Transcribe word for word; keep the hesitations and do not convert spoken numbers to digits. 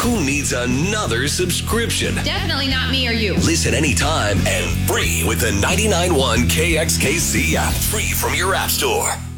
Who needs another subscription? Definitely not me or you. Listen anytime and free with the ninety-nine point one K X K C app. Free from your app store.